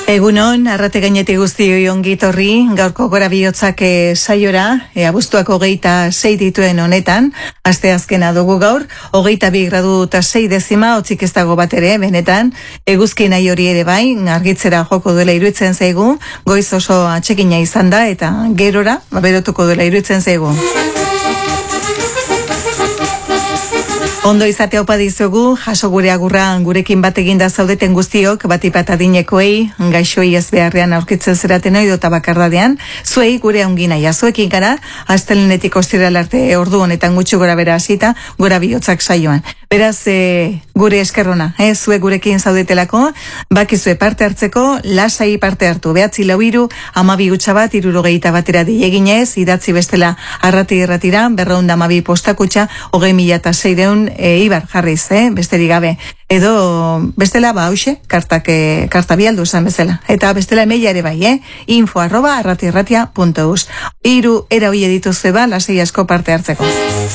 Egunon, arrate gainetik guztioi ongi torri, gaurko gora bihotzak saiora, abuztuak 26 dituen honetan, aste azkena dugu gaur, 22 gradu eta 6 dezima, otzik ez dago bat ere, benetan, eguzki nahi hori ere bai, argitzera joko duela iruditzen zaigu, goiz oso atxekina izan da, eta gerora, berotuko duela iruditzen zaigu. Ondo izate opa dizugu, jaso gure agurra gurekin bat eginda zaudeten guztiok, batipat adinekoei, gaixoi ez beharrean aurkitzen zeraten oido eta bakardadean, zuei gure ongina jazuekin gara, astelenetik ostiralarte ordu honetan gutxi gora bera hasita, gora bihotzak saioan. Beraz, gure eskerrona, zuek gurekin zaudetelako, bakizue parte hartzeko, lasai parte hartu, 943 12 360 batera dieginez, idatzi bestela arrati-irratira, 212 postakutxa, 20.600 Ibar jarriz, besterik gabe. Edo, bestela, hauxe, karta bialdu esan bezala. Eta bestela emaila ere bai, info@arratirratia.eus. 3 era hoi dituzue lasai asko parte hartzeko.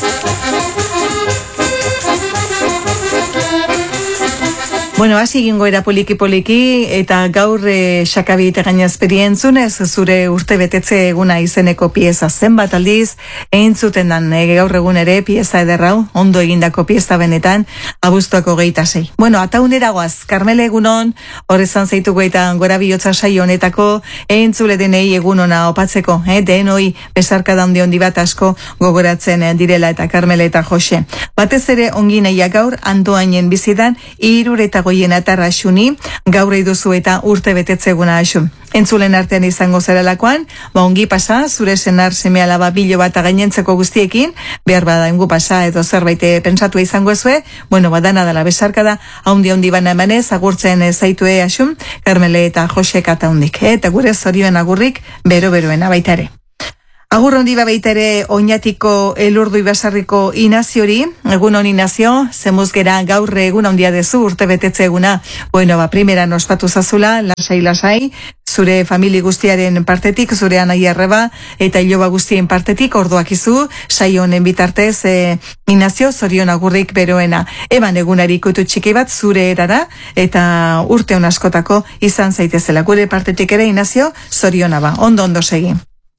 Bueno, hasi egingo era poliki, eta gaur Xakabi eta Gainazperi entzunez, zure urte betetze eguna izeneko pieza zenbat aldiz, entzuten dan gaur egun ere pieza ederrau, ondo egindako pieza benetan, abuztuak 26. Bueno, ataunera goaz, Karmele egunon, horrezan zaituko eta gora bihotza saio honetako, entzule denei egun ona opatzeko, denoi besarka daundi hondi bat asko gogoratzen direla eta Karmele eta Jose. Batez ere ongi nahiak gaur, Antoainen bizidan, 3 atarra xuni, gaur eiduzu eta urte betetzeguna asun. Entzulen artean izango zeralakoan, ongi pasa, zure senar seme alaba bilo bat gainentzeko guztiekin, behar bada ingu pasa edo zerbait pentsatu izango ezue, bueno, badana dela besarkada, haundi bana emanez, agurtzen zaitue asun, Karmele eta Jose kata hundik, eta gure zorioen agurrik, bero-beroena baitare. Agur hondi baita ere Oñatiko Elurdu Ibasarriko Inaziori, egun hon Inazio, zemuzgera gaur egun handia dezu urte betetze eguna. Bueno, primeran ospatu zazula, lasai, zure famili guztiaren partetik, zure anai arreba, eta iloba guztien partetik, orduak izu, saio honen bitartez, Inazio, zorion agurrik beroena. Eban egunari kutu txiki bat zure erara, eta urte hon askotako izan zaitezela. Gure partetik ere Inazio, zoriona ba, ondo segi.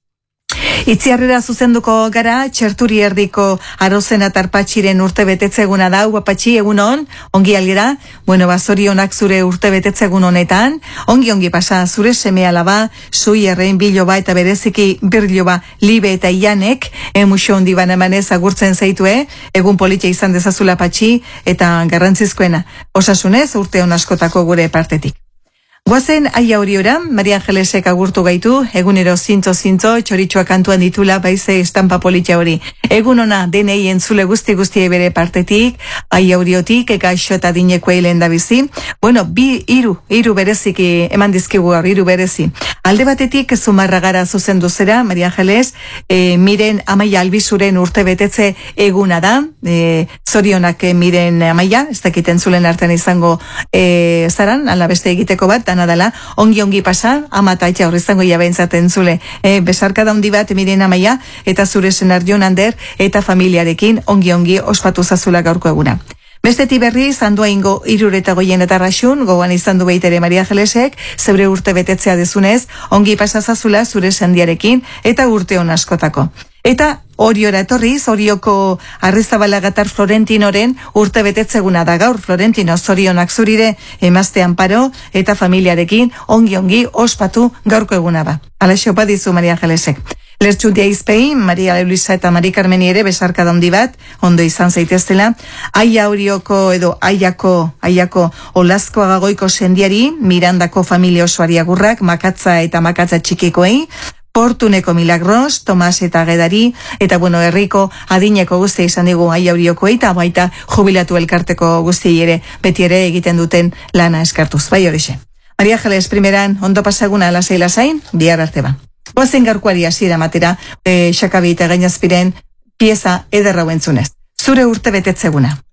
Itziarrera zuzenduko gara, txerturi erdiko arozen atarpatxiren urte betetzeguna da, Apatxi, egun hon, ongi algera, bueno, zorionak zure urte betetzegun honetan, ongi pasa zure seme alaba, zui errein biloba eta bereziki birloba libe eta ianek, muxo hondi ban emanez agurtzen zaitue, egun politia izan dezazula Apatxi, eta garrantzizkoena, osasunez urte hon askotako gure partetik. Guazen aia horiora, Maria Angelesek agurtu gaitu, egunero zintzo, txoritxoa kantuan ditula, baize estampa politia hori. Egun ona denei entzule guzti bere partetik, aia horiotik, gaixo eta dineko eilen da bizi. Bueno, hiru bereziki eman dizkigu gaur, 3 berezi. Alde batetik, Zumarra gara zuzendu zera, Maria Angeles, miren Amaia Albizuren urte betetze eguna da, zorionak miren Amaia, ez dakiten zulen artean izango zaran, ala beste egiteko bat, dela, ongi pasa, ama eta etxe horrezango jabentzaten zule. Besarkada handi bat miren Amaia, eta zure senar Jon Ander, eta familiarekin ongi ospatu zazula gaurko eguna. Bestetik berriz, Andoaingo 300 eta raxun, gogoan izan du baitere Maria Angelesek, zeure urte betetzea dezunez, ongi pasa zazula zure sendiarekin, eta urte hon askotako. Eta Oriora etorriz, Orioko Arrizabalaga Florentinoren urte betetzeguna da gaur, Florentino zorionak zurire, emazte Amparo eta familiarekin ongi ospatu gaurko eguna ba. Alaxe opa dizu Maria Angelesek. Lertxuntia izpei, Maria Luisa eta Mari Carmeni ere besarkada handi bat, ondo izan zaiteztela, Aia Orioko edo Aiako Olazko Agagoiko sendiari, Mirandako familia osoari agurrak, Makatza eta Makatza txikikoei, Portuneko Milagros, Tomas eta Gedari, eta bueno, herriko adineko guztia izan digu Aia Oriokoei, eta baita jubilatu elkarteko guztiei ere, beti ere egiten duten lana eskartuz, bai horixe. Maria Angeles, primeran, ondo pasaguna lasai, bihar arte ba. Goazen gaurkoari hasiera matera, Xakabi eta Gainazpiren pieza ederra entzunez. Zure urte betetzeguna.